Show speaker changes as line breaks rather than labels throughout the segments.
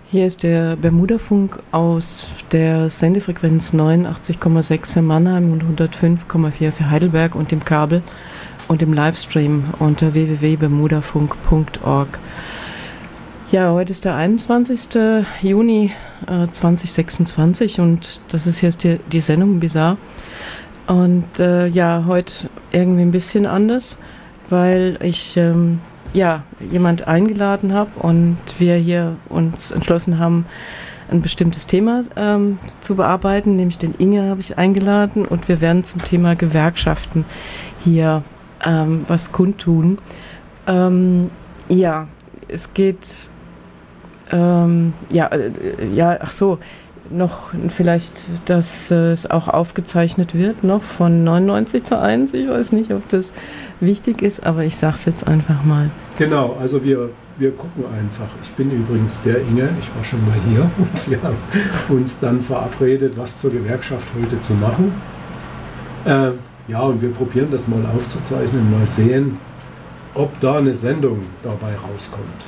Hier ist der Bermudafunk aus der Sendefrequenz 89,6 für Mannheim und 105,4 für Heidelberg und im Kabel und im Livestream unter www.bermudafunk.org. Ja, heute ist der 21. Juni 2026 und das ist jetzt die Sendung Bizarre. Und ja, heute irgendwie ein bisschen anders, weil ich jemand eingeladen habe und wir hier uns entschlossen haben, ein bestimmtes Thema zu bearbeiten, nämlich den Inge habe ich eingeladen und wir werden zum Thema Gewerkschaften hier was kundtun. Es geht noch vielleicht, dass es auch aufgezeichnet wird, noch von 99:1. Ich weiß nicht, ob das wichtig ist, aber ich sage es jetzt einfach mal.
Genau, also wir gucken einfach. Ich bin übrigens der Inge, ich war schon mal hier und wir haben uns dann verabredet, was zur Gewerkschaft heute zu machen. Und wir probieren das mal aufzuzeichnen, mal sehen, ob da eine Sendung dabei rauskommt.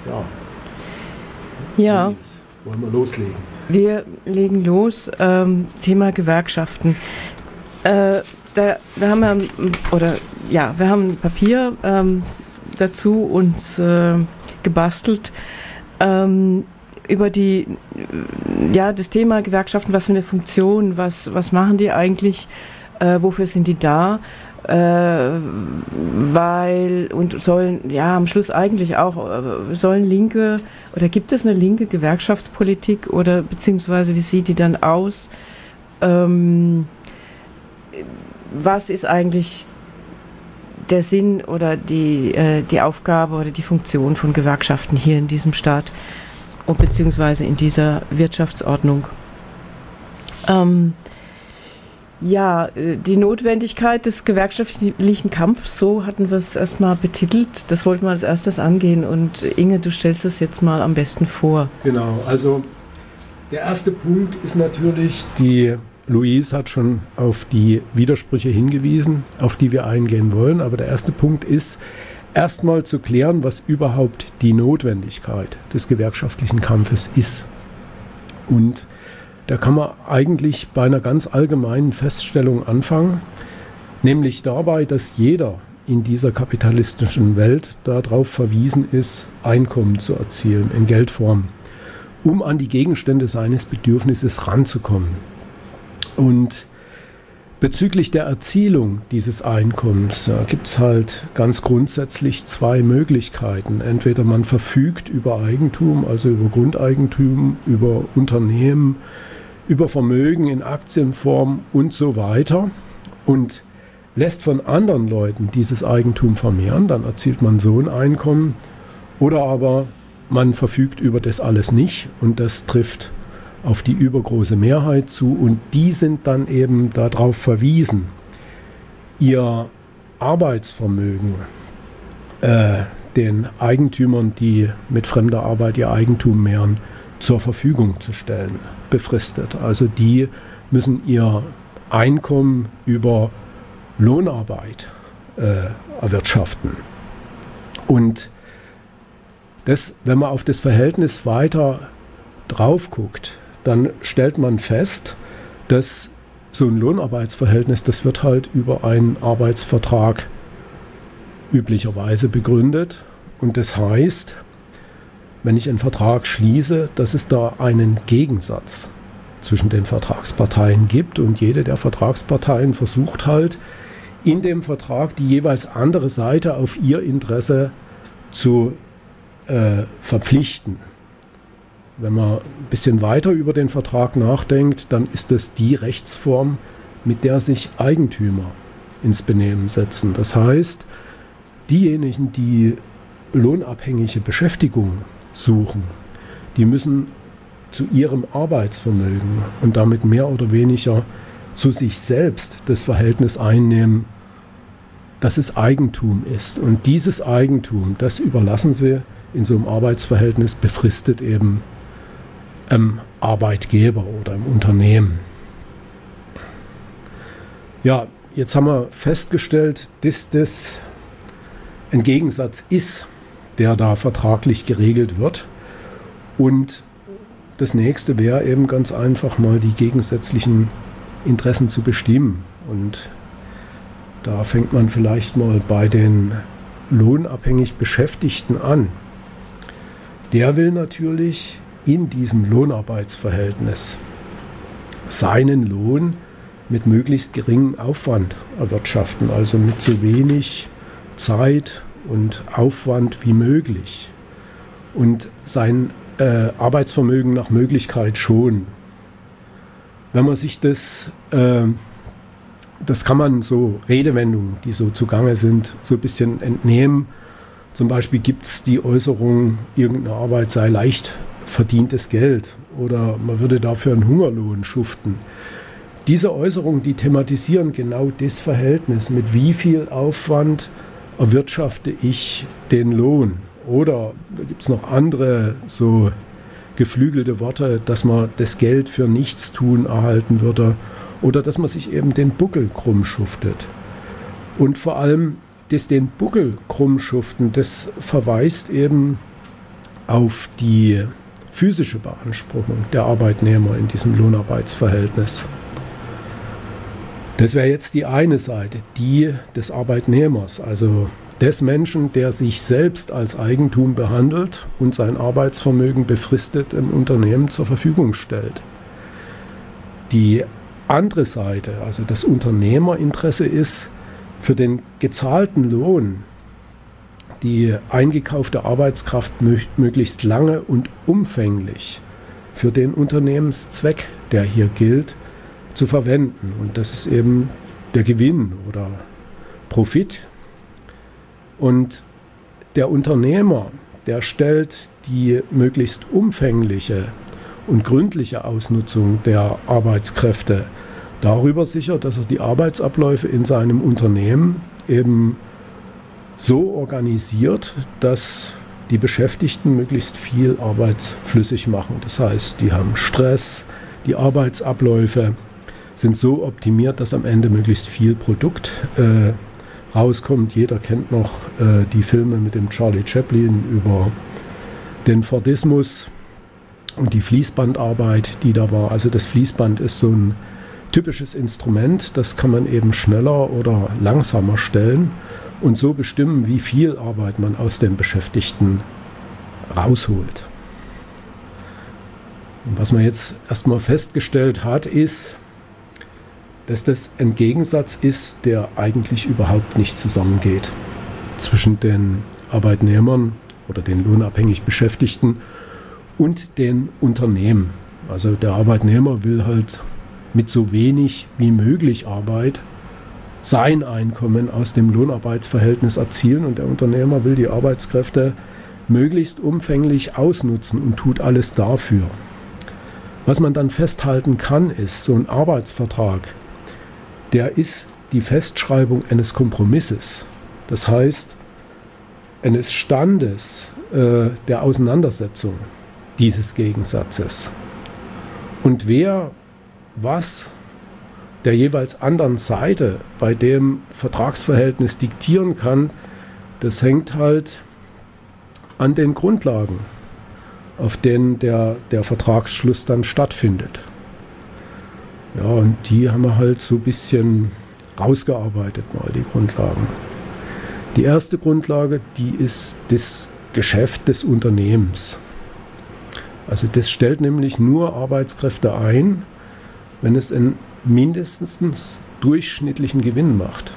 Ja.
Wollen wir loslegen?
Wir legen los. Thema Gewerkschaften. Wir haben ein Papier dazu uns gebastelt über das Thema Gewerkschaften. Was für eine Funktion? Was machen die eigentlich? Wofür sind die da? Am Schluss eigentlich auch, sollen linke, oder gibt es eine linke Gewerkschaftspolitik oder beziehungsweise wie sieht die dann aus? Was ist eigentlich der Sinn oder die Aufgabe oder die Funktion von Gewerkschaften hier in diesem Staat und beziehungsweise in dieser Wirtschaftsordnung? Die Notwendigkeit des gewerkschaftlichen Kampfs, so hatten wir es erstmal betitelt. Das wollten wir als erstes angehen und Inge, du stellst es jetzt mal am besten vor.
Genau, also der erste Punkt ist natürlich, die Louise hat schon auf die Widersprüche hingewiesen, auf die wir eingehen wollen, aber der erste Punkt ist, erstmal zu klären, was überhaupt die Notwendigkeit des gewerkschaftlichen Kampfes ist. Und da kann man eigentlich bei einer ganz allgemeinen Feststellung anfangen, nämlich dabei, dass jeder in dieser kapitalistischen Welt darauf verwiesen ist, Einkommen zu erzielen in Geldform, um an die Gegenstände seines Bedürfnisses ranzukommen. Und bezüglich der Erzielung dieses Einkommens gibt es halt ganz grundsätzlich zwei Möglichkeiten. Entweder man verfügt über Eigentum, also über Grundeigentum, über Unternehmen, über Vermögen in Aktienform und so weiter und lässt von anderen Leuten dieses Eigentum vermehren, dann erzielt man so ein Einkommen. Oder aber man verfügt über das alles nicht und das trifft auf die übergroße Mehrheit zu und die sind dann eben darauf verwiesen, ihr Arbeitsvermögen den Eigentümern, die mit fremder Arbeit ihr Eigentum mehren, zur Verfügung zu stellen, befristet. Also die müssen ihr Einkommen über Lohnarbeit erwirtschaften. Und das, wenn man auf das Verhältnis weiter drauf guckt, dann stellt man fest, dass so ein Lohnarbeitsverhältnis, das wird halt über einen Arbeitsvertrag üblicherweise begründet. Und das heißt, wenn ich einen Vertrag schließe, dass es da einen Gegensatz zwischen den Vertragsparteien gibt und jede der Vertragsparteien versucht halt, in dem Vertrag die jeweils andere Seite auf ihr Interesse zu verpflichten. Wenn man ein bisschen weiter über den Vertrag nachdenkt, dann ist das die Rechtsform, mit der sich Eigentümer ins Benehmen setzen. Das heißt, diejenigen, die lohnabhängige Beschäftigung suchen, die müssen zu ihrem Arbeitsvermögen und damit mehr oder weniger zu sich selbst das Verhältnis einnehmen, dass es Eigentum ist. Und dieses Eigentum, das überlassen sie in so einem Arbeitsverhältnis befristet eben im Arbeitgeber oder im Unternehmen. Ja, jetzt haben wir festgestellt, dass das ein Gegensatz ist, der da vertraglich geregelt wird. Und das nächste wäre eben ganz einfach mal die gegensätzlichen Interessen zu bestimmen. Und da fängt man vielleicht mal bei den lohnabhängig Beschäftigten an. Der will natürlich in diesem Lohnarbeitsverhältnis seinen Lohn mit möglichst geringem Aufwand erwirtschaften, also mit so wenig Zeit und Aufwand wie möglich und sein Arbeitsvermögen nach Möglichkeit schonen. Wenn man sich das kann man so Redewendungen, die so zugange sind, so ein bisschen entnehmen. Zum Beispiel gibt es die Äußerung, irgendeine Arbeit sei leicht verdientes Geld oder man würde dafür einen Hungerlohn schuften. Diese Äußerungen, die thematisieren genau das Verhältnis, mit wie viel Aufwand erwirtschafte ich den Lohn. Oder da gibt es noch andere so geflügelte Worte, dass man das Geld für Nichtstun erhalten würde oder dass man sich eben den Buckel krumm schuftet. Und vor allem das den Buckel krumm schuften, das verweist eben auf die physische Beanspruchung der Arbeitnehmer in diesem Lohnarbeitsverhältnis. Das wäre jetzt die eine Seite, die des Arbeitnehmers, also des Menschen, der sich selbst als Eigentum behandelt und sein Arbeitsvermögen befristet im Unternehmen zur Verfügung stellt. Die andere Seite, also das Unternehmerinteresse ist, für den gezahlten Lohn die eingekaufte Arbeitskraft möglichst lange und umfänglich für den Unternehmenszweck, der hier gilt, zu verwenden. Und das ist eben der Gewinn oder Profit. Und der Unternehmer, der stellt die möglichst umfängliche und gründliche Ausnutzung der Arbeitskräfte darüber sicher, dass er die Arbeitsabläufe in seinem Unternehmen eben so organisiert, dass die Beschäftigten möglichst viel arbeitsflüssig machen. Das heißt, die haben Stress, die Arbeitsabläufe sind so optimiert, dass am Ende möglichst viel Produkt rauskommt. Jeder kennt noch die Filme mit dem Charlie Chaplin über den Fordismus und die Fließbandarbeit, die da war. Also das Fließband ist so ein typisches Instrument, das kann man eben schneller oder langsamer stellen und so bestimmen, wie viel Arbeit man aus den Beschäftigten rausholt. Und was man jetzt erstmal festgestellt hat, ist, dass das ein Gegensatz ist, der eigentlich überhaupt nicht zusammengeht zwischen den Arbeitnehmern oder den lohnabhängig Beschäftigten und den Unternehmen. Also der Arbeitnehmer will halt mit so wenig wie möglich Arbeit sein Einkommen aus dem Lohnarbeitsverhältnis erzielen und der Unternehmer will die Arbeitskräfte möglichst umfänglich ausnutzen und tut alles dafür. Was man dann festhalten kann, ist, so ein Arbeitsvertrag, der ist die Festschreibung eines Kompromisses. Das heißt, eines Standes der Auseinandersetzung dieses Gegensatzes. Und wer was der jeweils anderen Seite bei dem Vertragsverhältnis diktieren kann, das hängt halt an den Grundlagen, auf denen der Vertragsschluss dann stattfindet. Ja, und die haben wir halt so ein bisschen rausgearbeitet, mal die Grundlagen. Die erste Grundlage, die ist das Geschäft des Unternehmens. Also das stellt nämlich nur Arbeitskräfte ein, wenn es einen mindestens durchschnittlichen Gewinn macht.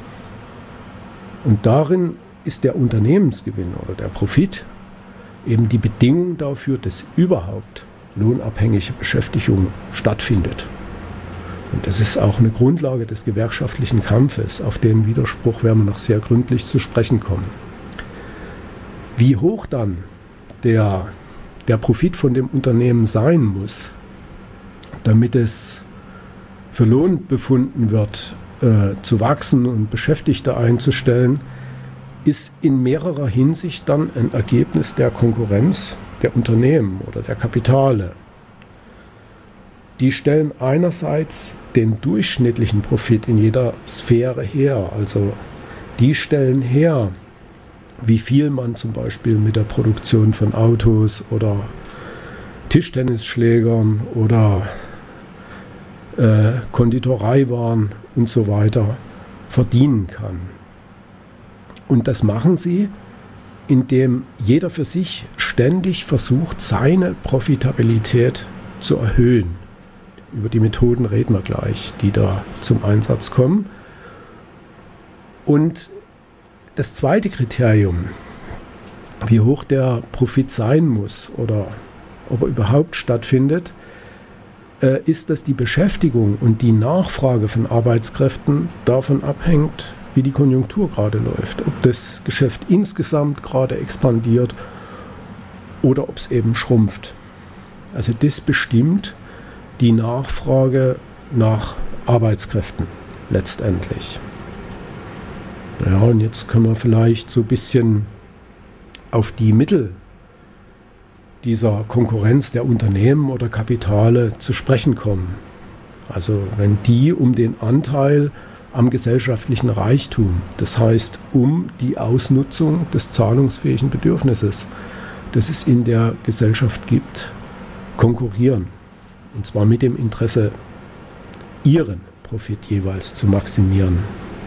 Und darin ist der Unternehmensgewinn oder der Profit eben die Bedingung dafür, dass überhaupt lohnabhängige Beschäftigung stattfindet. Und das ist auch eine Grundlage des gewerkschaftlichen Kampfes. Auf den Widerspruch werden wir noch sehr gründlich zu sprechen kommen. Wie hoch dann der Profit von dem Unternehmen sein muss, damit es für Lohn befunden wird, zu wachsen und Beschäftigte einzustellen, ist in mehrerer Hinsicht dann ein Ergebnis der Konkurrenz der Unternehmen oder der Kapitale. Die stellen einerseits den durchschnittlichen Profit in jeder Sphäre her, also die stellen her, wie viel man zum Beispiel mit der Produktion von Autos oder Tischtennisschlägern oder Konditoreiwaren und so weiter verdienen kann. Und das machen sie, indem jeder für sich ständig versucht, seine Profitabilität zu erhöhen. Über die Methoden reden wir gleich, die da zum Einsatz kommen. Und das zweite Kriterium, wie hoch der Profit sein muss oder ob er überhaupt stattfindet, ist, dass die Beschäftigung und die Nachfrage von Arbeitskräften davon abhängt, wie die Konjunktur gerade läuft. Ob das Geschäft insgesamt gerade expandiert oder ob es eben schrumpft. Also das bestimmt die Nachfrage nach Arbeitskräften letztendlich. Ja, und jetzt können wir vielleicht so ein bisschen auf die Mittel dieser Konkurrenz der Unternehmen oder Kapitale zu sprechen kommen. Also wenn die um den Anteil am gesellschaftlichen Reichtum, das heißt um die Ausnutzung des zahlungsfähigen Bedürfnisses, das es in der Gesellschaft gibt, konkurrieren. Und zwar mit dem Interesse, ihren Profit jeweils zu maximieren.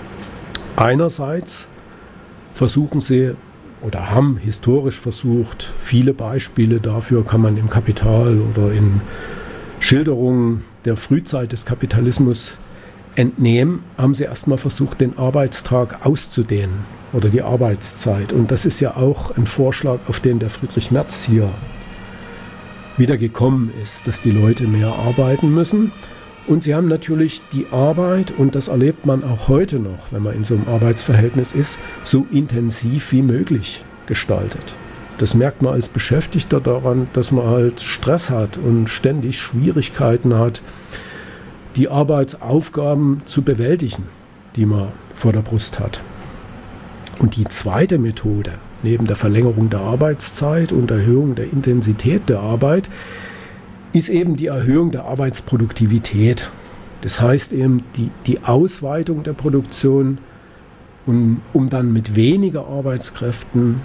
Einerseits versuchen sie oder haben historisch versucht, viele Beispiele dafür kann man im Kapital oder in Schilderungen der Frühzeit des Kapitalismus entnehmen, haben sie erstmal versucht, den Arbeitstag auszudehnen oder die Arbeitszeit. Und das ist ja auch ein Vorschlag, auf den der Friedrich Merz hier wieder gekommen ist, dass die Leute mehr arbeiten müssen. Und sie haben natürlich die Arbeit, und das erlebt man auch heute noch, wenn man in so einem Arbeitsverhältnis ist, so intensiv wie möglich gestaltet. Das merkt man als Beschäftigter daran, dass man halt Stress hat und ständig Schwierigkeiten hat, die Arbeitsaufgaben zu bewältigen, die man vor der Brust hat. Und die zweite Methode, neben der Verlängerung der Arbeitszeit und Erhöhung der Intensität der Arbeit, ist eben die Erhöhung der Arbeitsproduktivität. Das heißt eben die Ausweitung der Produktion, um dann mit weniger Arbeitskräften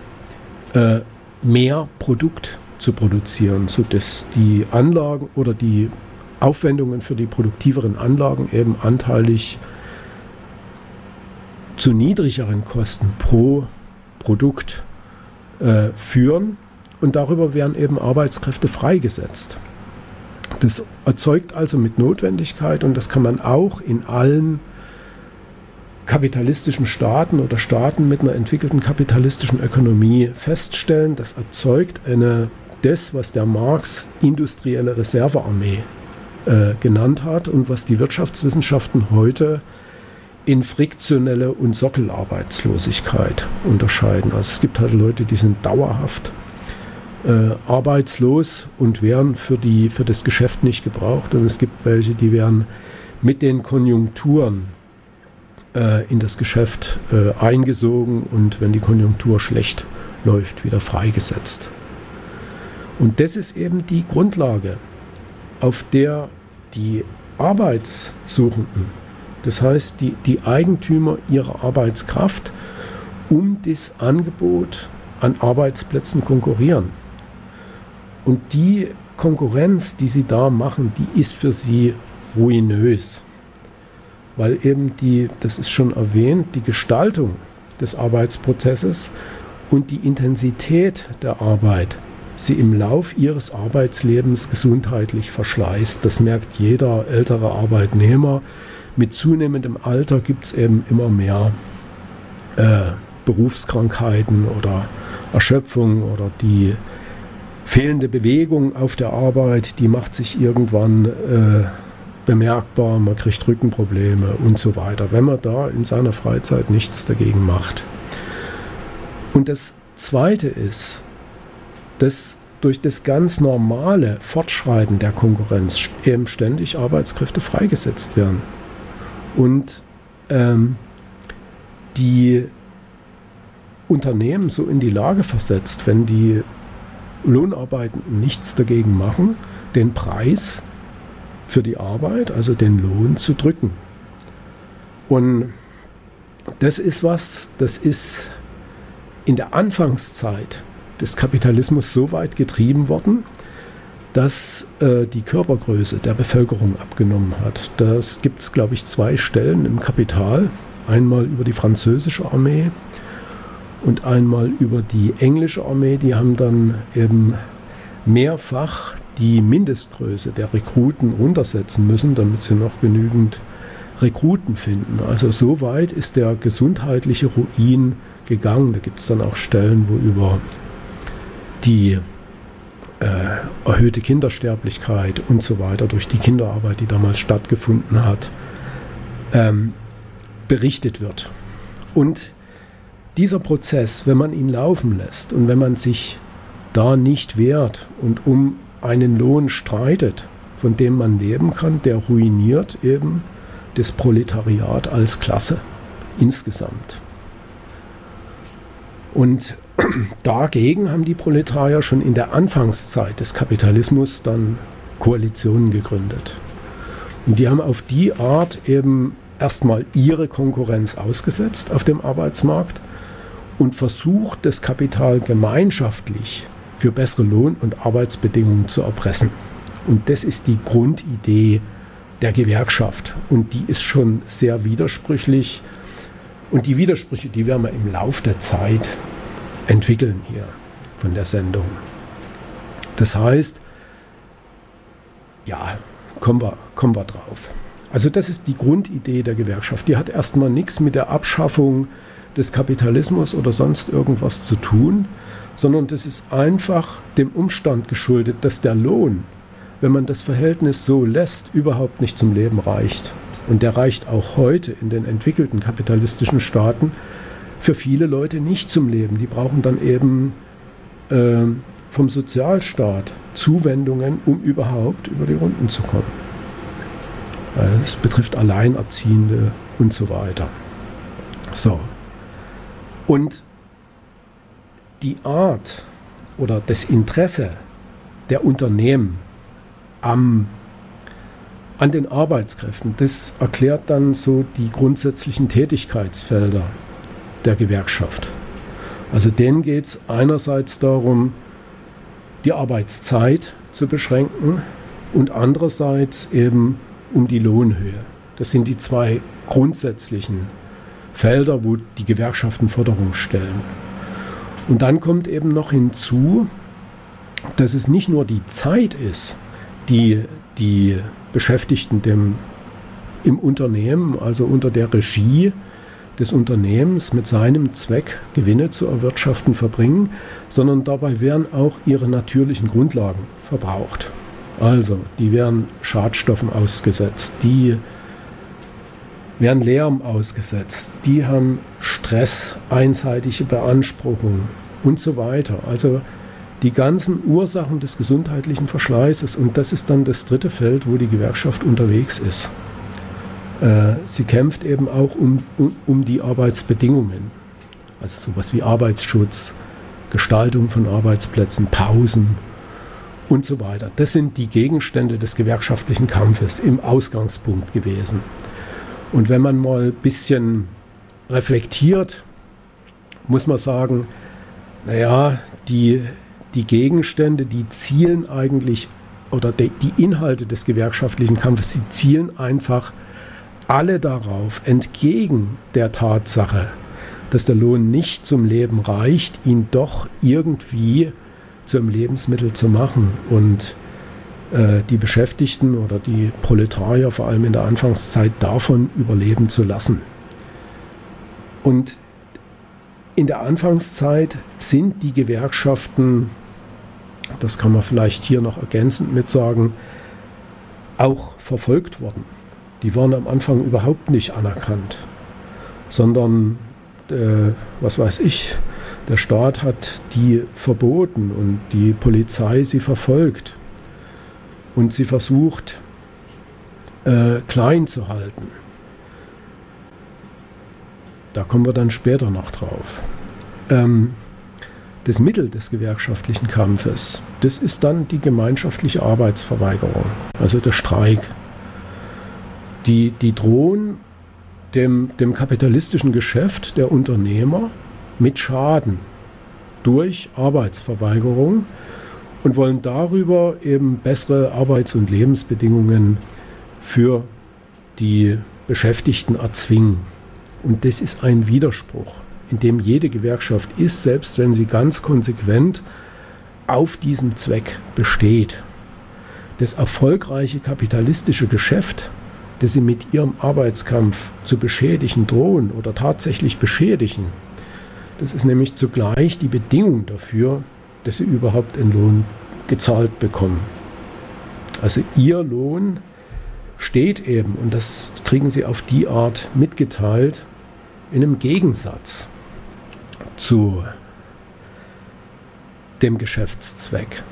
mehr Produkt zu produzieren, sodass die Anlagen oder die Aufwendungen für die produktiveren Anlagen eben anteilig zu niedrigeren Kosten pro Produkt führen, und darüber werden eben Arbeitskräfte freigesetzt. Das erzeugt also mit Notwendigkeit, und das kann man auch in allen kapitalistischen Staaten oder Staaten mit einer entwickelten kapitalistischen Ökonomie feststellen, das erzeugt das, was der Marx industrielle Reservearmee genannt hat und was die Wirtschaftswissenschaften heute in friktionelle und Sockelarbeitslosigkeit unterscheiden. Also es gibt halt Leute, die sind dauerhaft arbeitslos und werden für das Geschäft nicht gebraucht, und es gibt welche, die werden mit den Konjunkturen in das Geschäft eingesogen und wenn die Konjunktur schlecht läuft, wieder freigesetzt. Und das ist eben die Grundlage, auf der die Arbeitssuchenden, das heißt die Eigentümer ihrer Arbeitskraft, um das Angebot an Arbeitsplätzen konkurrieren. Und die Konkurrenz, die sie da machen, die ist für sie ruinös. Weil eben das ist schon erwähnt, die Gestaltung des Arbeitsprozesses und die Intensität der Arbeit sie im Lauf ihres Arbeitslebens gesundheitlich verschleißt. Das merkt jeder ältere Arbeitnehmer. Mit zunehmendem Alter gibt es eben immer mehr Berufskrankheiten oder Erschöpfung, oder die fehlende Bewegung auf der Arbeit, die macht sich irgendwann bemerkbar, man kriegt Rückenprobleme und so weiter, wenn man da in seiner Freizeit nichts dagegen macht. Und das Zweite ist, dass durch das ganz normale Fortschreiten der Konkurrenz eben ständig Arbeitskräfte freigesetzt werden. Und die Unternehmen so in die Lage versetzt, wenn die Lohnarbeitenden nichts dagegen machen, den Preis für die Arbeit, also den Lohn, zu drücken. Und das ist in der Anfangszeit des Kapitalismus so weit getrieben worden, dass die Körpergröße der Bevölkerung abgenommen hat. Das gibt es, glaube ich, 2 Stellen im Kapital. Einmal über die französische Armee und einmal über die englische Armee. Die haben dann eben mehrfach die Mindestgröße der Rekruten runtersetzen müssen, damit sie noch genügend Rekruten finden. Also so weit ist der gesundheitliche Ruin gegangen. Da gibt es dann auch Stellen, wo über die erhöhte Kindersterblichkeit und so weiter durch die Kinderarbeit, die damals stattgefunden hat, berichtet wird. Und dieser Prozess, wenn man ihn laufen lässt und wenn man sich da nicht wehrt und um einen Lohn streitet, von dem man leben kann, der ruiniert eben das Proletariat als Klasse insgesamt. Und dagegen haben die Proletarier schon in der Anfangszeit des Kapitalismus dann Koalitionen gegründet. Und die haben auf die Art eben erstmal ihre Konkurrenz ausgesetzt auf dem Arbeitsmarkt und versucht, das Kapital gemeinschaftlich für bessere Lohn- und Arbeitsbedingungen zu erpressen. Und das ist die Grundidee der Gewerkschaft. Und die ist schon sehr widersprüchlich. Und die Widersprüche, die werden wir im Laufe der Zeit entwickeln hier von der Sendung. Das heißt, ja, kommen wir drauf. Also das ist die Grundidee der Gewerkschaft. Die hat erstmal nichts mit der Abschaffung des Kapitalismus oder sonst irgendwas zu tun, sondern das ist einfach dem Umstand geschuldet, dass der Lohn, wenn man das Verhältnis so lässt, überhaupt nicht zum Leben reicht. Und der reicht auch heute in den entwickelten kapitalistischen Staaten für viele Leute nicht zum Leben. Die brauchen dann eben vom Sozialstaat Zuwendungen, um überhaupt über die Runden zu kommen. Es betrifft Alleinerziehende und so weiter. So. Und die Art oder das Interesse der Unternehmen an den Arbeitskräften, das erklärt dann so die grundsätzlichen Tätigkeitsfelder der Gewerkschaft. Also denen geht es einerseits darum, die Arbeitszeit zu beschränken und andererseits eben um die Lohnhöhe. Das sind die 2 grundsätzlichen Felder, wo die Gewerkschaften Forderungen stellen. Und dann kommt eben noch hinzu, dass es nicht nur die Zeit ist, die die Beschäftigten im Unternehmen, also unter der Regie des Unternehmens mit seinem Zweck, Gewinne zu erwirtschaften, verbringen, sondern dabei werden auch ihre natürlichen Grundlagen verbraucht. Also, die werden Schadstoffen ausgesetzt, die werden Lärm ausgesetzt, die haben Stress, einseitige Beanspruchung und so weiter. Also die ganzen Ursachen des gesundheitlichen Verschleißes, und das ist dann das 3. Feld, wo die Gewerkschaft unterwegs ist. Sie kämpft eben auch um die Arbeitsbedingungen, also sowas wie Arbeitsschutz, Gestaltung von Arbeitsplätzen, Pausen und so weiter. Das sind die Gegenstände des gewerkschaftlichen Kampfes im Ausgangspunkt gewesen. Und wenn man mal ein bisschen reflektiert, muss man sagen, naja, die Gegenstände, die zielen eigentlich, oder die Inhalte des gewerkschaftlichen Kampfes, die zielen einfach alle darauf, entgegen der Tatsache, dass der Lohn nicht zum Leben reicht, ihn doch irgendwie zum Lebensmittel zu machen und die Beschäftigten oder die Proletarier vor allem in der Anfangszeit davon überleben zu lassen. Und in der Anfangszeit sind die Gewerkschaften, das kann man vielleicht hier noch ergänzend mit sagen, auch verfolgt worden. Die waren am Anfang überhaupt nicht anerkannt, sondern, was weiß ich, der Staat hat die verboten und die Polizei sie verfolgt und sie versucht, klein zu halten. Da kommen wir dann später noch drauf. Das Mittel des gewerkschaftlichen Kampfes, das ist dann die gemeinschaftliche Arbeitsverweigerung, also der Streik. Die drohen dem kapitalistischen Geschäft der Unternehmer mit Schaden durch Arbeitsverweigerung und wollen darüber eben bessere Arbeits- und Lebensbedingungen für die Beschäftigten erzwingen. Und das ist ein Widerspruch, in dem jede Gewerkschaft ist, selbst wenn sie ganz konsequent auf diesem Zweck besteht. Das erfolgreiche kapitalistische Geschäft, das sie mit ihrem Arbeitskampf zu beschädigen drohen oder tatsächlich beschädigen, das ist nämlich zugleich die Bedingung dafür, dass sie überhaupt einen Lohn gezahlt bekommen. Also ihr Lohn steht eben, und das kriegen sie auf die Art mitgeteilt, in einem Gegensatz zu dem Geschäftszweck.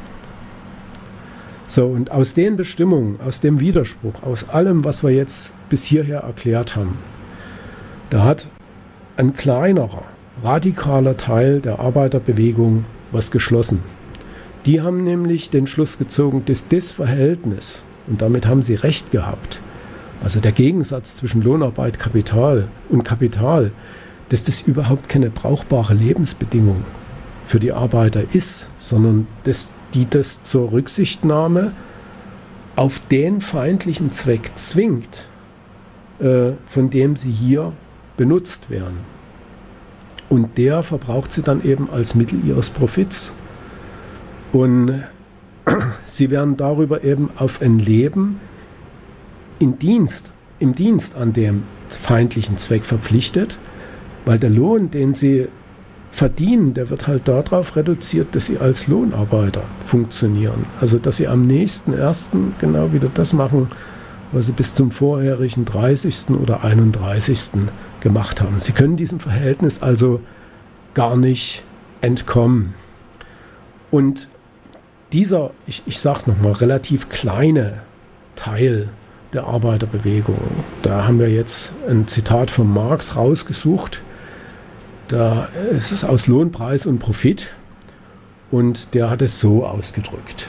So, und aus den Bestimmungen, aus dem Widerspruch, aus allem, was wir jetzt bis hierher erklärt haben, da hat ein kleinerer, radikaler Teil der Arbeiterbewegung was geschlossen. Die haben nämlich den Schluss gezogen, dass das Verhältnis, und damit haben sie recht gehabt, also der Gegensatz zwischen Lohnarbeit, Kapital und Kapital, dass das überhaupt keine brauchbare Lebensbedingung für die Arbeiter ist, sondern dass die das zur Rücksichtnahme auf den feindlichen Zweck zwingt, von dem sie hier benutzt werden. Und der verbraucht sie dann eben als Mittel ihres Profits. Und sie werden darüber eben auf ein Leben im Dienst an dem feindlichen Zweck verpflichtet, weil der Lohn, den sie verdienen, der wird halt darauf reduziert, dass sie als Lohnarbeiter funktionieren. Also dass sie am nächsten ersten genau wieder das machen, was sie bis zum vorherigen 30. oder 31. gemacht haben. Sie können diesem Verhältnis also gar nicht entkommen. Und dieser, ich sage es nochmal, relativ kleine Teil der Arbeiterbewegung, da haben wir jetzt ein Zitat von Marx rausgesucht. Da ist es aus Lohn, Preis und Profit, und der hat es so ausgedrückt.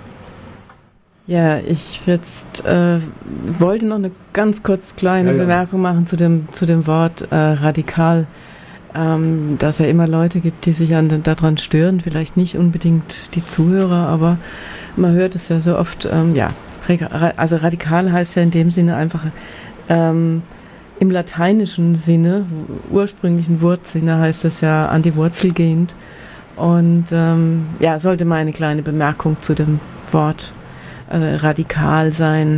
Ja, ich jetzt wollte noch eine ganz kurz kleine Bemerkung machen zu dem Wort radikal, dass es ja immer Leute gibt, die sich daran stören, vielleicht nicht unbedingt die Zuhörer, aber man hört es ja so oft, also radikal heißt ja in dem Sinne einfach im lateinischen Sinne, ursprünglichen Wortsinne heißt es ja an die Wurzel gehend. Und sollte mal eine kleine Bemerkung zu dem Wort radikal sein.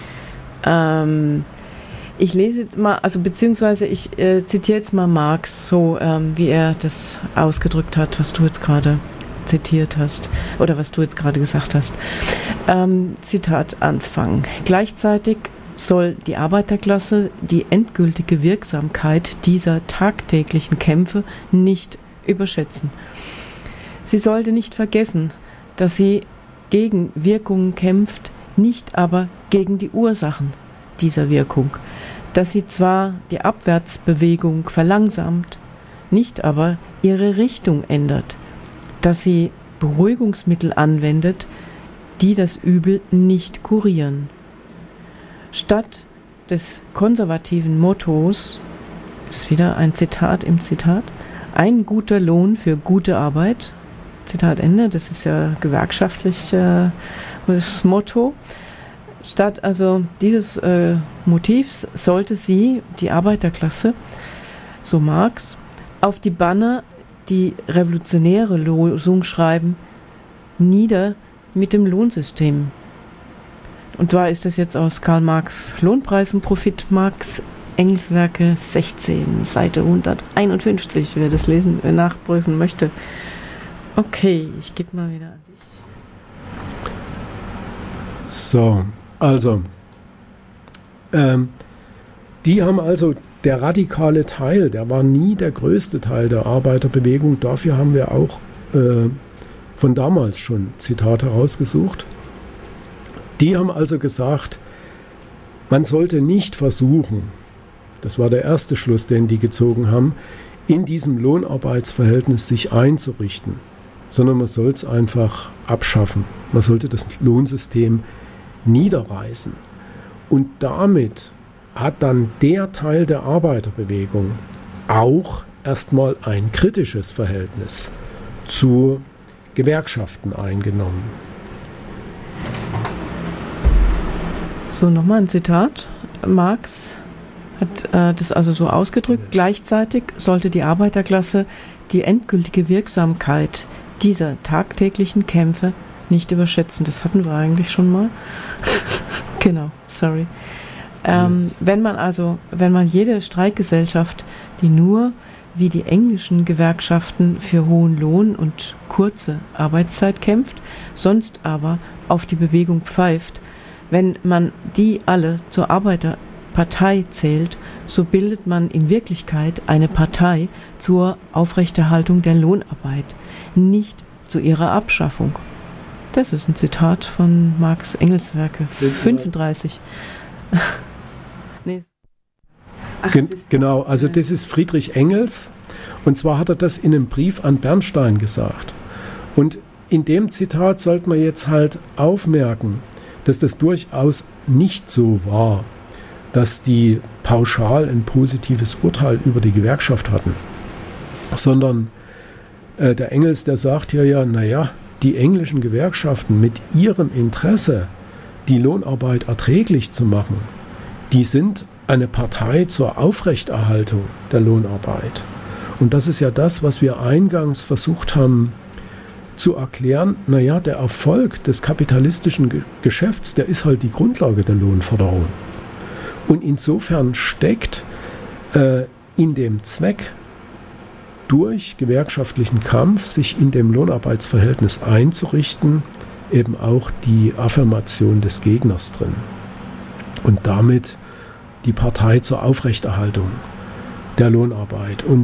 Ich lese jetzt mal, beziehungsweise ich zitiere jetzt mal Marx so, wie er das ausgedrückt hat, was du jetzt gerade zitiert hast oder was du jetzt gerade gesagt hast. Zitat Anfang. Gleichzeitig soll die Arbeiterklasse die endgültige Wirksamkeit dieser tagtäglichen Kämpfe nicht überschätzen. Sie sollte nicht vergessen, dass sie gegen Wirkungen kämpft, nicht aber gegen die Ursachen dieser Wirkung, dass sie zwar die Abwärtsbewegung verlangsamt, nicht aber ihre Richtung ändert, dass sie Beruhigungsmittel anwendet, die das Übel nicht kurieren. Statt des konservativen Mottos, ist wieder ein Zitat im Zitat, ein guter Lohn für gute Arbeit, Zitat Ende, das ist ja gewerkschaftlich das Motto. Statt also dieses Motivs sollte sie, die Arbeiterklasse, so Marx, auf die Banner die revolutionäre Losung schreiben, nieder mit dem Lohnsystem. Und zwar ist das jetzt aus Karl Marx Lohnpreis und Profit, Marx Engelswerke 16, Seite 151, wer das lesen, nachprüfen möchte. Okay, ich gebe mal wieder an dich.
So, also, die haben also, der radikale Teil, der war nie der größte Teil der Arbeiterbewegung, dafür haben wir auch von damals schon Zitate rausgesucht. Die haben also gesagt, man sollte nicht versuchen, das war der erste Schluss, den die gezogen haben, in diesem Lohnarbeitsverhältnis sich einzurichten, sondern man soll es einfach abschaffen. Man sollte das Lohnsystem niederreißen. Und damit hat dann der Teil der Arbeiterbewegung auch erstmal ein kritisches Verhältnis zu Gewerkschaften eingenommen.
So, nochmal ein Zitat. Marx hat das also so ausgedrückt: Gleichzeitig sollte die Arbeiterklasse die endgültige Wirksamkeit dieser tagtäglichen Kämpfe nicht überschätzen. Das hatten wir eigentlich schon mal. Genau, sorry. Wenn man jede Streikgesellschaft, die nur wie die englischen Gewerkschaften für hohen Lohn und kurze Arbeitszeit kämpft, sonst aber auf die Bewegung pfeift, wenn man die alle zur Arbeiterpartei zählt, so bildet man in Wirklichkeit eine Partei zur Aufrechterhaltung der Lohnarbeit, nicht zu ihrer Abschaffung. Das ist ein Zitat von Marx Engels Werke 35. Nee. Ach,
genau, also das ist Friedrich Engels, und zwar hat er das in einem Brief an Bernstein gesagt. Und in dem Zitat sollte man jetzt halt aufmerken, dass das durchaus nicht so war, dass die pauschal ein positives Urteil über die Gewerkschaft hatten, sondern der Engels, der sagt hier ja, naja, die englischen Gewerkschaften mit ihrem Interesse, die Lohnarbeit erträglich zu machen, die sind eine Partei zur Aufrechterhaltung der Lohnarbeit. Und das ist ja das, was wir eingangs versucht haben zu erklären. Naja, der Erfolg des kapitalistischen Geschäfts, der ist halt die Grundlage der Lohnforderung. Und insofern steckt in dem Zweck, durch gewerkschaftlichen Kampf sich in dem Lohnarbeitsverhältnis einzurichten, eben auch die Affirmation des Gegners drin. Und damit die Partei zur Aufrechterhaltung der Lohnarbeit. Und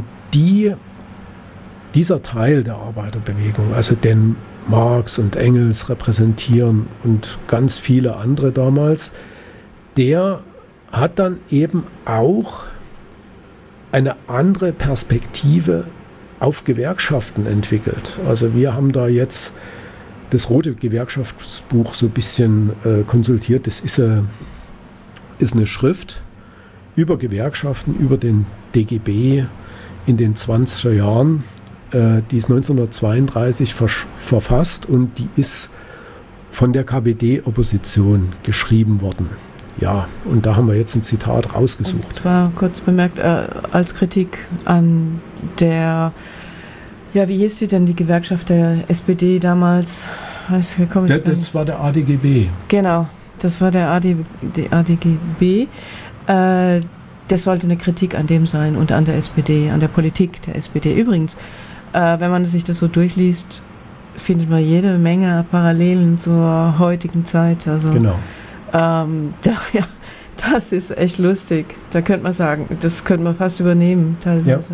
dieser Teil der Arbeiterbewegung, also den Marx und Engels repräsentieren und ganz viele andere damals, der hat dann eben auch eine andere Perspektive auf Gewerkschaften entwickelt. Also wir haben da jetzt das Rote Gewerkschaftsbuch so ein bisschen konsultiert. Das ist eine Schrift über Gewerkschaften, über den DGB in den 20er Jahren. Die ist 1932 verfasst und die ist von der KPD-Opposition geschrieben worden. Ja, und da haben wir jetzt ein Zitat rausgesucht.
Und zwar kurz bemerkt, als Kritik an der, ja, wie hieß die denn, die Gewerkschaft der SPD damals? Das
war der ADGB.
Genau, das war der ADGB. Das sollte eine Kritik an dem sein und an der SPD, an der Politik der SPD. Übrigens, wenn man sich das so durchliest, findet man jede Menge Parallelen zur heutigen Zeit. Also,
genau.
Das ist echt lustig. Da könnte man sagen, das könnte man fast übernehmen teilweise.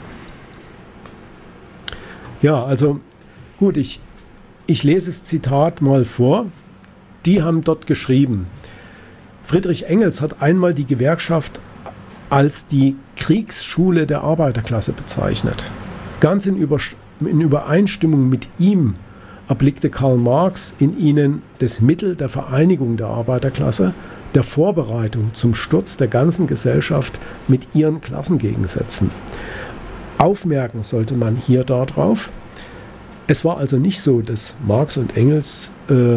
Ja, also gut, ich lese das Zitat mal vor. Die haben dort geschrieben: Friedrich Engels hat einmal die Gewerkschaft als die Kriegsschule der Arbeiterklasse bezeichnet. Ganz in Übereinstimmung mit ihm erblickte Karl Marx in ihnen das Mittel der Vereinigung der Arbeiterklasse, der Vorbereitung zum Sturz der ganzen Gesellschaft mit ihren Klassengegensätzen. Aufmerken sollte man hier darauf: Es war also nicht so, dass Marx und Engels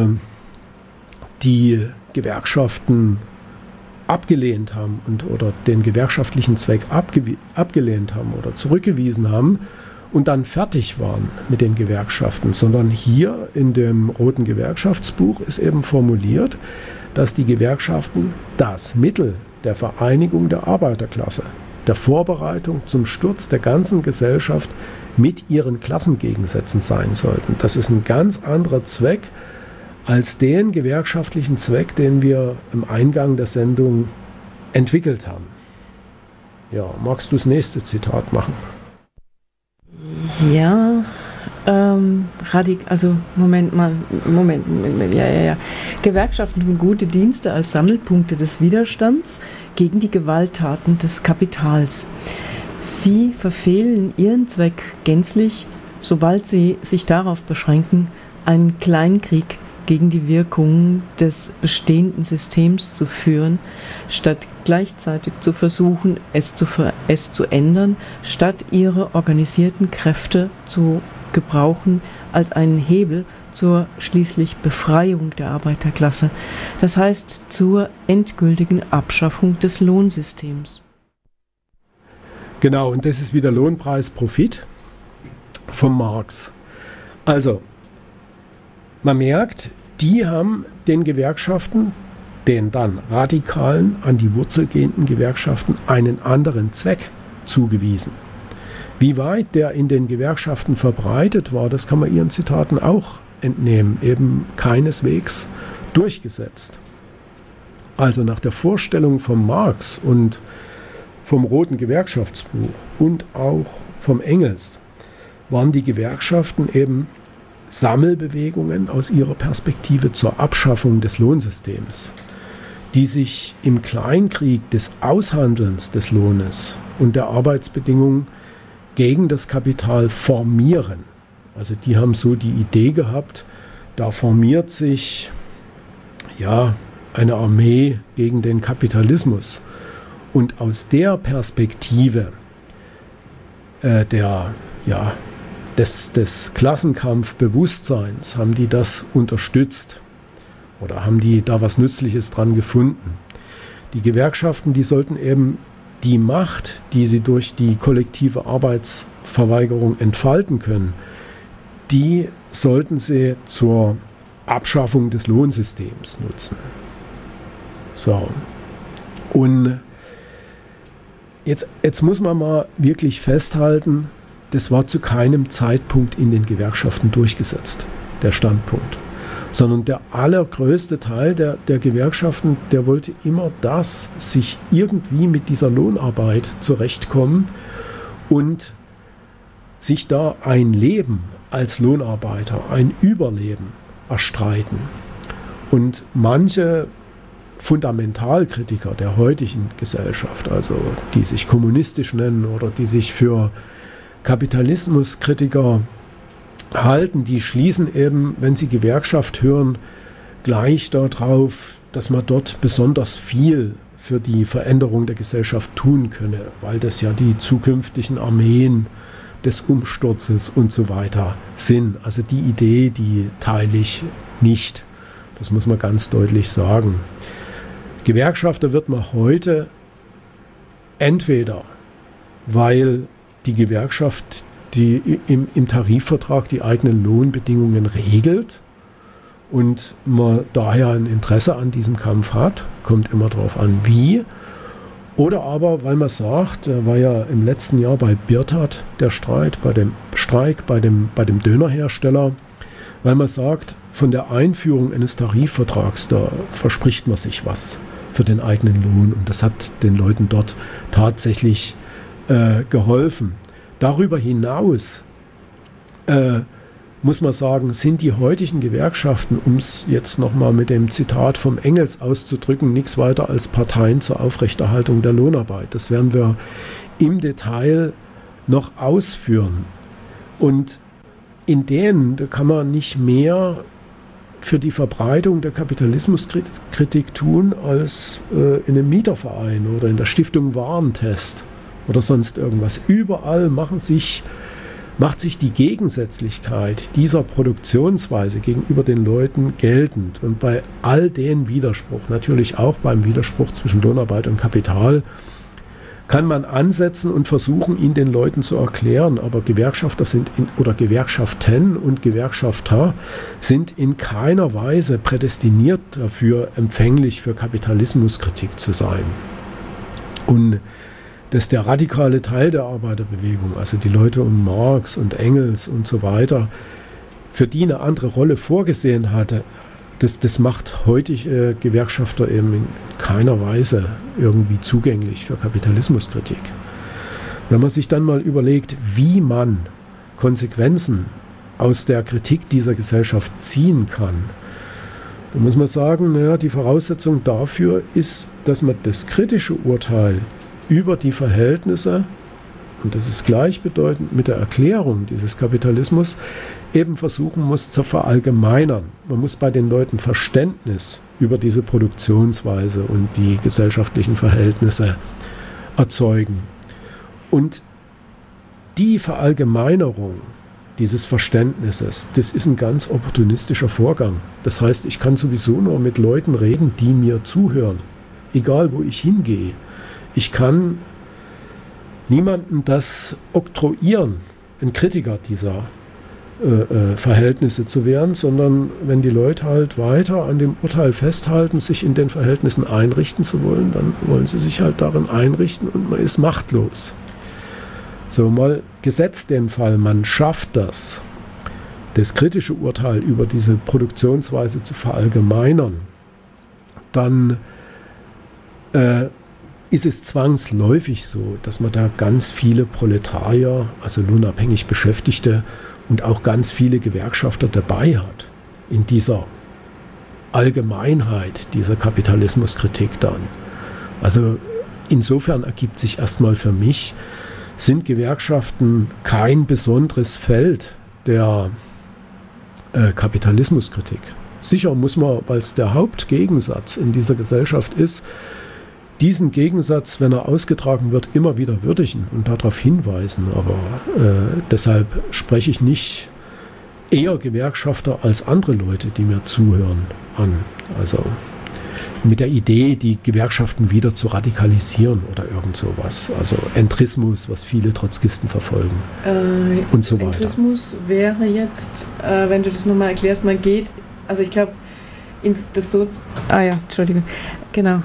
die Gewerkschaften abgelehnt haben oder den gewerkschaftlichen Zweck abgelehnt haben oder zurückgewiesen haben und dann fertig waren mit den Gewerkschaften, sondern hier in dem Roten Gewerkschaftsbuch ist eben formuliert, dass die Gewerkschaften das Mittel der Vereinigung der Arbeiterklasse, der Vorbereitung zum Sturz der ganzen Gesellschaft mit ihren Klassengegensätzen sein sollten. Das ist ein ganz anderer Zweck als den gewerkschaftlichen Zweck, den wir im Eingang der Sendung entwickelt haben. Ja, magst du das nächste Zitat machen?
Ja, Moment. Ja. Gewerkschaften tun gute Dienste als Sammelpunkte des Widerstands gegen die Gewalttaten des Kapitals. Sie verfehlen ihren Zweck gänzlich, sobald sie sich darauf beschränken, einen Kleinkrieg gegen die Wirkungen des bestehenden Systems zu führen, statt gleichzeitig zu versuchen, es zu ändern, statt ihre organisierten Kräfte zu gebrauchen als einen Hebel zur schließlich Befreiung der Arbeiterklasse, das heißt zur endgültigen Abschaffung des Lohnsystems.
Genau, und das ist wieder Lohnpreis-Profit von Marx. Also, man merkt, die haben den Gewerkschaften, den dann radikalen, an die Wurzel gehenden Gewerkschaften, einen anderen Zweck zugewiesen. Wie weit der in den Gewerkschaften verbreitet war, das kann man ihren Zitaten auch entnehmen, eben keineswegs durchgesetzt. Also nach der Vorstellung von Marx und vom Roten Gewerkschaftsbuch und auch vom Engels waren die Gewerkschaften eben Sammelbewegungen aus ihrer Perspektive zur Abschaffung des Lohnsystems, die sich im Kleinkrieg des Aushandelns des Lohnes und der Arbeitsbedingungen gegen das Kapital formieren. Also die haben so die Idee gehabt, da formiert sich eine Armee gegen den Kapitalismus. Und aus der Perspektive des Klassenkampfbewusstseins haben die das unterstützt oder haben die da was Nützliches dran gefunden. Die Gewerkschaften, die sollten eben die Macht, die sie durch die kollektive Arbeitsverweigerung entfalten können, die sollten sie zur Abschaffung des Lohnsystems nutzen. So. Und jetzt muss man mal wirklich festhalten, das war zu keinem Zeitpunkt in den Gewerkschaften durchgesetzt, der Standpunkt. Sondern der allergrößte Teil der Gewerkschaften, der wollte immer sich irgendwie mit dieser Lohnarbeit zurechtkommen und sich da ein Leben als Lohnarbeiter, ein Überleben erstreiten. Und manche Fundamentalkritiker der heutigen Gesellschaft, also die sich kommunistisch nennen oder die sich für Kapitalismuskritiker halten, die schließen eben, wenn sie Gewerkschaft hören, gleich darauf, dass man dort besonders viel für die Veränderung der Gesellschaft tun könne, weil das ja die zukünftigen Armeen des Umsturzes und so weiter sind. Also die Idee, die teile ich nicht. Das muss man ganz deutlich sagen. Gewerkschafter wird man heute entweder, weil die Gewerkschaft die im Tarifvertrag die eigenen Lohnbedingungen regelt und man daher ein Interesse an diesem Kampf hat, kommt immer darauf an, wie. Oder aber, weil man sagt, war ja im letzten Jahr bei Birtat der Streik bei dem Dönerhersteller, weil man sagt, von der Einführung eines Tarifvertrags, da verspricht man sich was für den eigenen Lohn und das hat den Leuten dort tatsächlich geholfen. Darüber hinaus muss man sagen, sind die heutigen Gewerkschaften, um es jetzt nochmal mit dem Zitat vom Engels auszudrücken, nichts weiter als Parteien zur Aufrechterhaltung der Lohnarbeit. Das werden wir im Detail noch ausführen. Und in denen, da kann man nicht mehr für die Verbreitung der Kapitalismuskritik tun als in einem Mieterverein oder in der Stiftung Warentest oder sonst irgendwas. Überall macht sich die Gegensätzlichkeit dieser Produktionsweise gegenüber den Leuten geltend. Und bei all den Widerspruch, natürlich auch beim Widerspruch zwischen Lohnarbeit und Kapital, kann man ansetzen und versuchen, ihn den Leuten zu erklären. Aber Gewerkschafter oder Gewerkschaften und Gewerkschafter sind in keiner Weise prädestiniert dafür, empfänglich für Kapitalismuskritik zu sein. Und dass der radikale Teil der Arbeiterbewegung, also die Leute um Marx und Engels und so weiter, für die eine andere Rolle vorgesehen hatte, das macht heutige Gewerkschafter eben in keiner Weise irgendwie zugänglich für Kapitalismuskritik. Wenn man sich dann mal überlegt, wie man Konsequenzen aus der Kritik dieser Gesellschaft ziehen kann, dann muss man sagen, die Voraussetzung dafür ist, dass man das kritische Urteil über die Verhältnisse, und das ist gleichbedeutend mit der Erklärung dieses Kapitalismus, eben versuchen muss zu verallgemeinern. Man muss bei den Leuten Verständnis über diese Produktionsweise und die gesellschaftlichen Verhältnisse erzeugen. Und die Verallgemeinerung, dieses Verständnisses, das ist ein ganz opportunistischer Vorgang. Das heißt, ich kann sowieso nur mit Leuten reden, die mir zuhören, egal wo ich hingehe. Ich kann niemandem das oktroyieren, ein Kritiker dieser Verhältnisse zu werden, sondern wenn die Leute halt weiter an dem Urteil festhalten, sich in den Verhältnissen einrichten zu wollen, dann wollen sie sich halt darin einrichten und man ist machtlos. So, mal gesetzt den Fall, man schafft das kritische Urteil über diese Produktionsweise zu verallgemeinern, dann ist es zwangsläufig so, dass man da ganz viele Proletarier, also lohnabhängig Beschäftigte und auch ganz viele Gewerkschafter dabei hat in dieser Allgemeinheit dieser Kapitalismuskritik dann. Also insofern ergibt sich erstmal für mich, sind Gewerkschaften kein besonderes Feld der Kapitalismuskritik. Sicher muss man, weil es der Hauptgegensatz in dieser Gesellschaft ist, diesen Gegensatz, wenn er ausgetragen wird, immer wieder würdigen und darauf hinweisen. Aber deshalb spreche ich nicht eher Gewerkschafter als andere Leute, die mir zuhören, an. Also mit der Idee, die Gewerkschaften wieder zu radikalisieren oder irgend sowas. Also Entrismus, was viele Trotzkisten verfolgen und so weiter.
Entrismus wäre jetzt, wenn du das nochmal erklärst, man geht, also ich glaube, genau.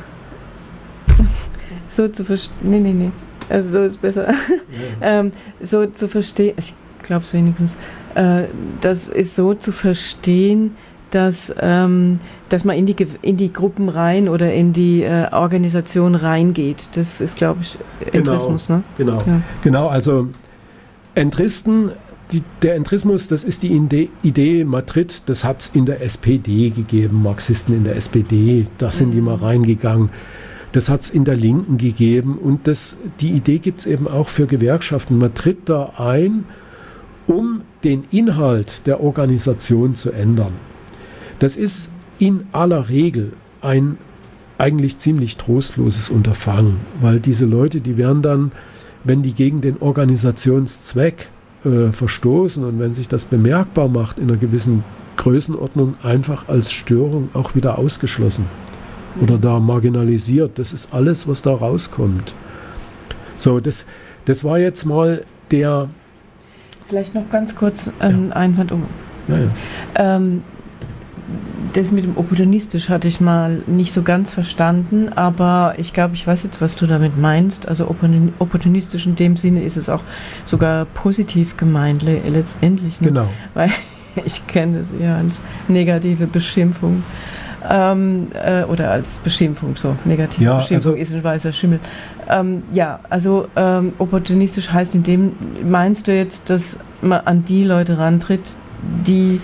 So zu verstehen, nee, also so ist besser. Ja. So zu verstehen, ich glaube es wenigstens, das ist so zu verstehen, dass man in die Gruppen rein oder in die Organisation reingeht. Das ist, glaube ich, Entrismus.
Genau,
ne?
Genau, also Entristen, der Entrismus, das ist die Idee Madrid, das hat es in der SPD gegeben, Marxisten in der SPD, da sind die mal reingegangen. Das hat es in der Linken gegeben und die Idee gibt es eben auch für Gewerkschaften. Man tritt da ein, um den Inhalt der Organisation zu ändern. Das ist in aller Regel ein eigentlich ziemlich trostloses Unterfangen, weil diese Leute, die werden dann, wenn die gegen den Organisationszweck verstoßen und wenn sich das bemerkbar macht in einer gewissen Größenordnung, einfach als Störung auch wieder ausgeschlossen. Oder da marginalisiert. Das ist alles, was da rauskommt. So, das war jetzt mal der...
Vielleicht noch ganz kurz ein Einwand um.
Ja.
Das mit dem opportunistisch hatte ich mal nicht so ganz verstanden, aber ich glaube, ich weiß jetzt, was du damit meinst. Also opportunistisch in dem Sinne ist es auch sogar positiv gemeint letztendlich. Ne?
Genau.
Weil ich kenne das eher als negative Beschimpfung. Oder als Beschimpfung, so negative Beschimpfung also, ist ein weißer Schimmel. Opportunistisch heißt in dem, meinst du jetzt, dass man an die Leute rantritt, die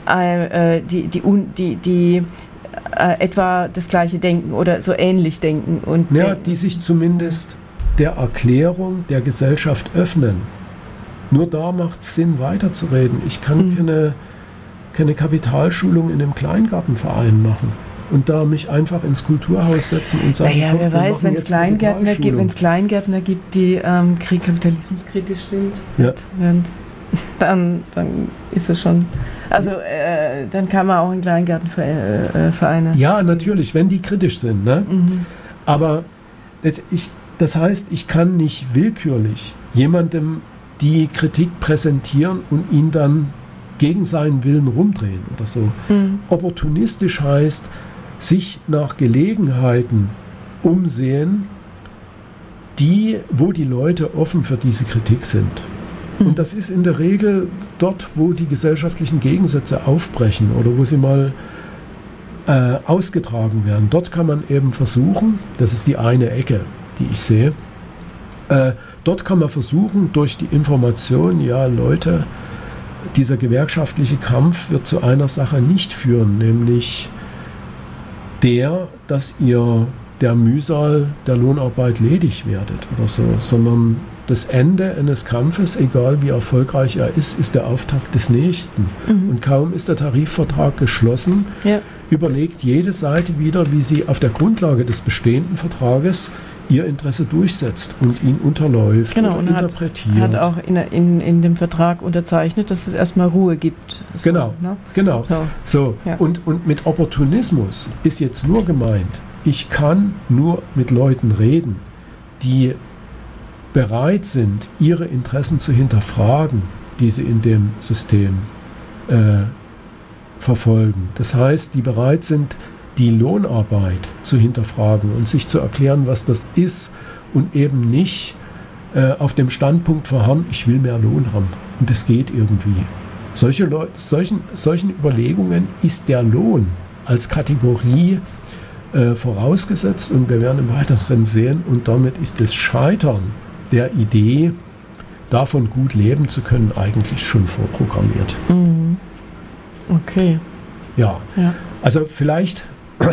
etwa das Gleiche denken oder so ähnlich denken? Und
die sich zumindest der Erklärung der Gesellschaft öffnen. Nur da macht es Sinn, weiterzureden. Ich kann keine Kapitalschulung in einem Kleingartenverein machen und da mich einfach ins Kulturhaus setzen und sagen,
naja, wer weiß, wenn es Kleingärtner gibt, die kapitalismuskritisch sind, dann ist es schon, also dann kann man auch in Kleingärtenvereine.
Ja, natürlich, wenn die kritisch sind, ne? Mhm. Aber das heißt, ich kann nicht willkürlich jemandem die Kritik präsentieren und ihn dann gegen seinen Willen rumdrehen oder so. Opportunistisch heißt, sich nach Gelegenheiten umsehen, wo die Leute offen für diese Kritik sind. Und das ist in der Regel dort, wo die gesellschaftlichen Gegensätze aufbrechen oder wo sie mal ausgetragen werden. Dort kann man eben versuchen, das ist die eine Ecke, die ich sehe, dort kann man versuchen, durch die Information, ja Leute, dieser gewerkschaftliche Kampf wird zu einer Sache nicht führen, nämlich dass ihr der Mühsal der Lohnarbeit ledig werdet oder so, sondern das Ende eines Kampfes, egal wie erfolgreich er ist der Auftakt des nächsten. Und kaum ist der Tarifvertrag geschlossen, überlegt jede Seite wieder, wie sie auf der Grundlage des bestehenden Vertrages ihr Interesse durchsetzt und ihn unterläuft
genau,
oder interpretiert.
Hat auch in dem Vertrag unterzeichnet, dass es erstmal Ruhe gibt.
So, genau, ne? Genau. So. Ja. Und mit Opportunismus ist jetzt nur gemeint, ich kann nur mit Leuten reden, die bereit sind, ihre Interessen zu hinterfragen, die sie in dem System verfolgen. Das heißt, die bereit sind, die Lohnarbeit zu hinterfragen und sich zu erklären, was das ist und eben nicht auf dem Standpunkt verharren, ich will mehr Lohn haben und es geht irgendwie. Solchen Überlegungen ist der Lohn als Kategorie vorausgesetzt und wir werden im Weiteren sehen und damit ist das Scheitern der Idee, davon gut leben zu können, eigentlich schon vorprogrammiert.
Mhm. Okay.
Ja, also vielleicht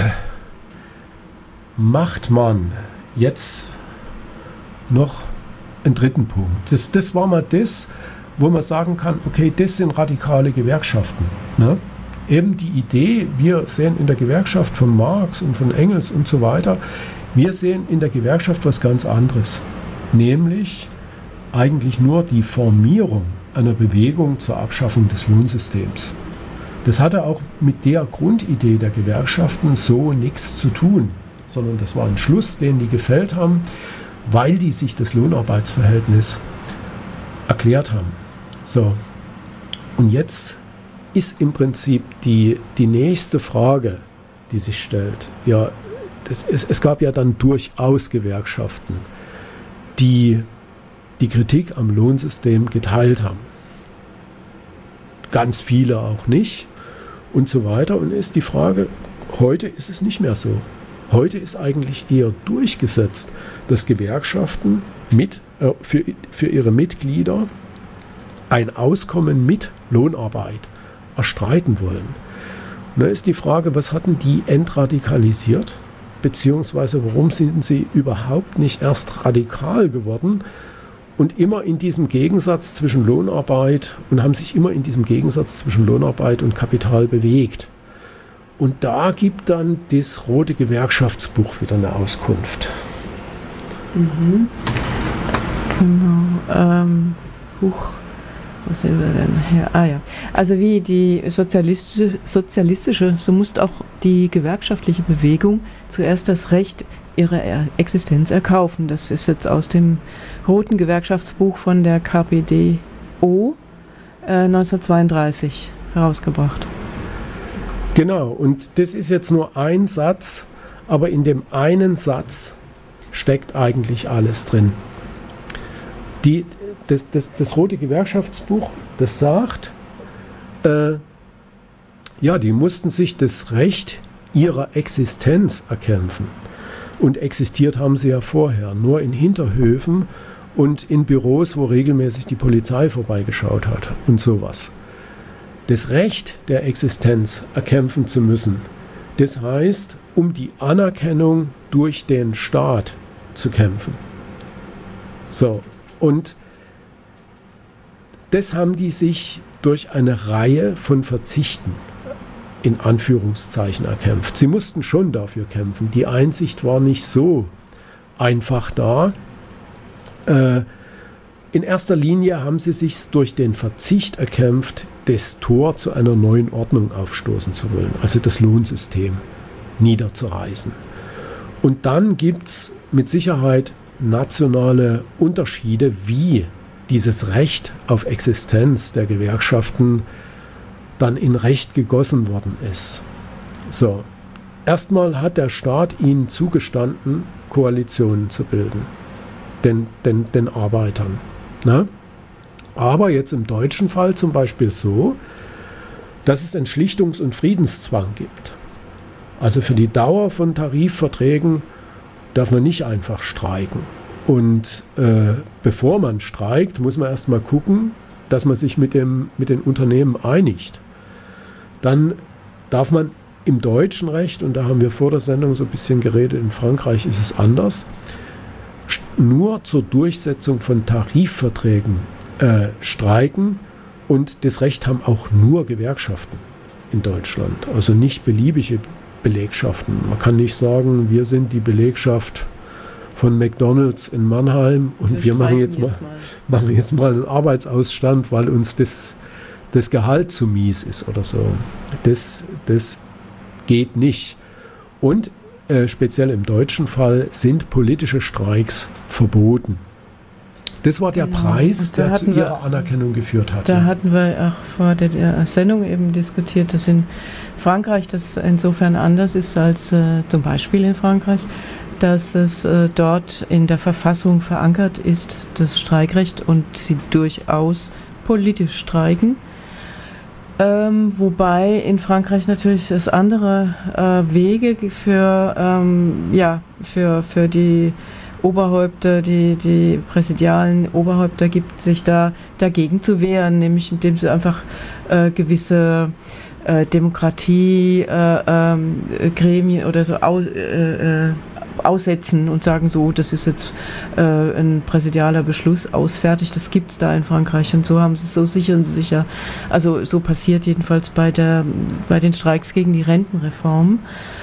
macht man jetzt noch einen dritten Punkt. Das war mal das, wo man sagen kann, okay, das sind radikale Gewerkschaften. Ne? Eben die Idee, wir sehen in der Gewerkschaft von Marx und von Engels und so weiter, wir sehen in der Gewerkschaft was ganz anderes. Nämlich eigentlich nur die Formierung einer Bewegung zur Abschaffung des Lohnsystems. Das hatte auch mit der Grundidee der Gewerkschaften so nichts zu tun, sondern das war ein Schluss, den die gefällt haben, weil die sich das Lohnarbeitsverhältnis erklärt haben. So, und jetzt ist im Prinzip die nächste Frage, die sich stellt. Ja, es gab ja dann durchaus Gewerkschaften, die die Kritik am Lohnsystem geteilt haben. Ganz viele auch nicht und so weiter. Und ist die Frage, heute ist es nicht mehr so. Heute ist eigentlich eher durchgesetzt, dass Gewerkschaften für ihre Mitglieder ein Auskommen mit Lohnarbeit erstreiten wollen. Und da ist die Frage, was hatten die entradikalisiert? Beziehungsweise warum sind sie überhaupt nicht erst radikal geworden und immer in diesem Gegensatz zwischen Lohnarbeit und haben sich immer in diesem Gegensatz zwischen Lohnarbeit und Kapital bewegt. Und da gibt dann das Rote Gewerkschaftsbuch wieder eine Auskunft.
Mhm. Genau. Wo sind wir denn her? Ja. Also wie die sozialistische, so muss auch die gewerkschaftliche Bewegung zuerst das Recht ihrer Existenz erkaufen. Das ist jetzt aus dem Roten Gewerkschaftsbuch von der KPDO 1932 herausgebracht.
Genau, und das ist jetzt nur ein Satz, aber in dem einen Satz steckt eigentlich alles drin. Das Rote Gewerkschaftsbuch, das sagt, die mussten sich das Recht ihrer Existenz erkämpfen. Und existiert haben sie ja vorher, nur in Hinterhöfen und in Büros, wo regelmäßig die Polizei vorbeigeschaut hat und sowas. Das Recht der Existenz erkämpfen zu müssen, das heißt, um die Anerkennung durch den Staat zu kämpfen. So, und das haben die sich durch eine Reihe von Verzichten in Anführungszeichen erkämpft. Sie mussten schon dafür kämpfen. Die Einsicht war nicht so einfach da. In erster Linie haben sie sich durch den Verzicht erkämpft, das Tor zu einer neuen Ordnung aufstoßen zu wollen, also das Lohnsystem niederzureißen. Und dann gibt es mit Sicherheit nationale Unterschiede, wie dieses Recht auf Existenz der Gewerkschaften dann in Recht gegossen worden ist. So, erstmal hat der Staat ihnen zugestanden, Koalitionen zu bilden, den Arbeitern. Na? Aber jetzt im deutschen Fall zum Beispiel so, dass es einen Schlichtungs- und Friedenszwang gibt. Also für die Dauer von Tarifverträgen darf man nicht einfach streiken. Und bevor man streikt, muss man erstmal gucken, dass man sich mit den Unternehmen einigt. Dann darf man im deutschen Recht, und da haben wir vor der Sendung so ein bisschen geredet, in Frankreich ist es anders, nur zur Durchsetzung von Tarifverträgen streiken, und das Recht haben auch nur Gewerkschaften in Deutschland, also nicht beliebige Belegschaften. Man kann nicht sagen, wir sind die Belegschaft von McDonald's in Mannheim und wir machen jetzt mal einen Arbeitsausstand, weil uns das Gehalt zu mies ist oder so. Das geht nicht. Und speziell im deutschen Fall sind politische Streiks verboten. Das war der Preis, der zu ihrer Anerkennung geführt hat.
Da hatten wir auch vor der Sendung eben diskutiert, dass in Frankreich das insofern anders ist als zum Beispiel in Frankreich, dass es dort in der Verfassung verankert ist, das Streikrecht, und sie durchaus politisch streiken. Wobei in Frankreich natürlich es andere Wege für die Oberhäupter, die präsidialen Oberhäupter gibt, sich da dagegen zu wehren, nämlich indem sie einfach gewisse Demokratie-Gremien oder so aussetzen und sagen, so, das ist jetzt ein präsidialer Beschluss, ausfertigt, das gibt es da in Frankreich, und so sichern sie sich ja, also so passiert jedenfalls bei den Streiks gegen die Rentenreform.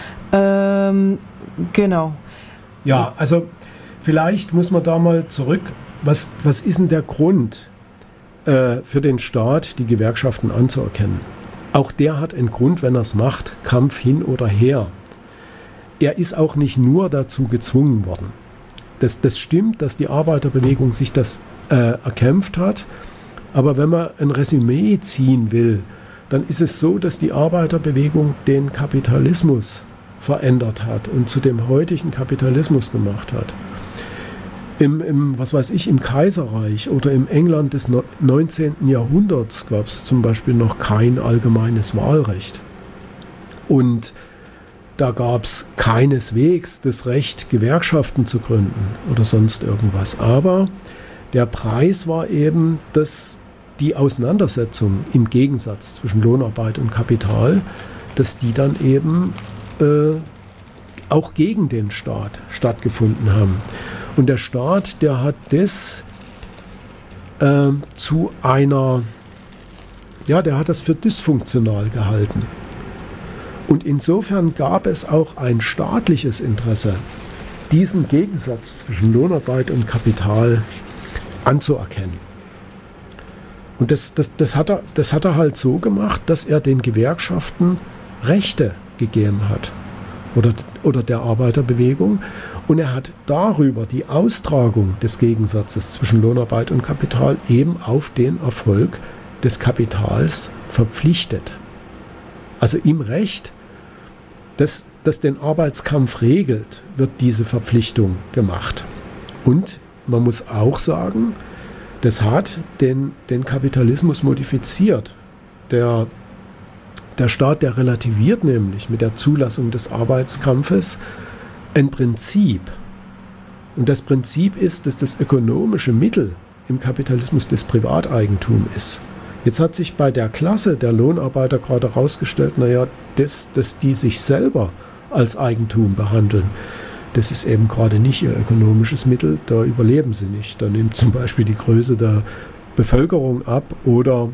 Genau.
Ja, also vielleicht muss man da mal zurück, was ist denn der Grund für den Staat, die Gewerkschaften anzuerkennen? Auch der hat einen Grund, wenn er es macht, Kampf hin oder her. Er ist auch nicht nur dazu gezwungen worden. Das stimmt, dass die Arbeiterbewegung sich das erkämpft hat, aber wenn man ein Resümee ziehen will, dann ist es so, dass die Arbeiterbewegung den Kapitalismus verändert hat und zu dem heutigen Kapitalismus gemacht hat. Im Kaiserreich oder im England des 19. Jahrhunderts gab es zum Beispiel noch kein allgemeines Wahlrecht. Und da gab es keineswegs das Recht, Gewerkschaften zu gründen oder sonst irgendwas. Aber der Preis war eben, dass die Auseinandersetzung im Gegensatz zwischen Lohnarbeit und Kapital, dass die dann eben auch gegen den Staat stattgefunden haben. Und der Staat, der hat das der hat das für dysfunktional gehalten. Und insofern gab es auch ein staatliches Interesse, diesen Gegensatz zwischen Lohnarbeit und Kapital anzuerkennen. Und das hat er halt so gemacht, dass er den Gewerkschaften Rechte gegeben hat oder der Arbeiterbewegung, und er hat darüber die Austragung des Gegensatzes zwischen Lohnarbeit und Kapital eben auf den Erfolg des Kapitals verpflichtet. Also im Recht, das den Arbeitskampf regelt, wird diese Verpflichtung gemacht. Und man muss auch sagen, das hat den Kapitalismus modifiziert. Der Staat, der relativiert nämlich mit der Zulassung des Arbeitskampfes ein Prinzip. Und das Prinzip ist, dass das ökonomische Mittel im Kapitalismus das Privateigentum ist. Jetzt hat sich bei der Klasse der Lohnarbeiter gerade herausgestellt, dass die sich selber als Eigentum behandeln, das ist eben gerade nicht ihr ökonomisches Mittel, da überleben sie nicht. Da nimmt zum Beispiel die Größe der Bevölkerung ab oder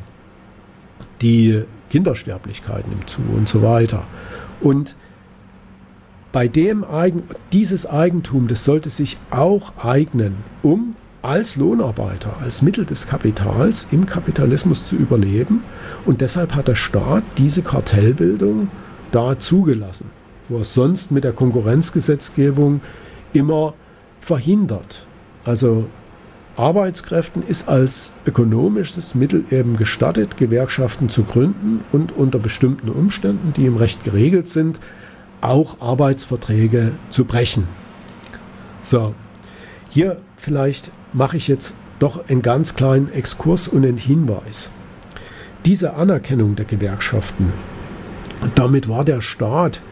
die Kindersterblichkeit nimmt zu und so weiter. Und bei dieses Eigentum, das sollte sich auch eignen, um als Lohnarbeiter, als Mittel des Kapitals im Kapitalismus zu überleben. Und deshalb hat der Staat diese Kartellbildung da zugelassen, wo er sonst mit der Konkurrenzgesetzgebung immer verhindert. Also Arbeitskräften ist als ökonomisches Mittel eben gestattet, Gewerkschaften zu gründen und unter bestimmten Umständen, die im Recht geregelt sind, auch Arbeitsverträge zu brechen. So, hier vielleicht mache ich jetzt doch einen ganz kleinen Exkurs und einen Hinweis. Diese Anerkennung der Gewerkschaften, damit war der Staat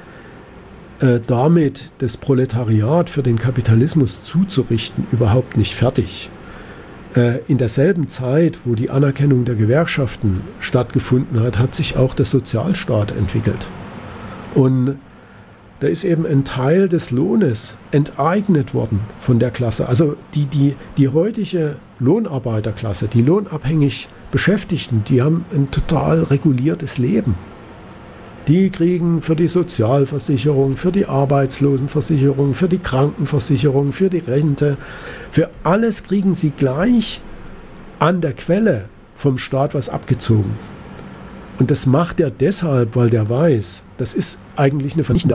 damit das Proletariat für den Kapitalismus zuzurichten überhaupt nicht fertig. In derselben Zeit, wo die Anerkennung der Gewerkschaften stattgefunden hat, hat sich auch der Sozialstaat entwickelt. Und da ist eben ein Teil des Lohnes enteignet worden von der Klasse. Also die heutige Lohnarbeiterklasse, die lohnabhängig Beschäftigten, die haben ein total reguliertes Leben. Die kriegen für die Sozialversicherung, für die Arbeitslosenversicherung, für die Krankenversicherung, für die Rente, für alles kriegen sie gleich an der Quelle vom Staat was abgezogen. Und das macht er deshalb, weil der weiß, das ist eigentlich eine vernichtende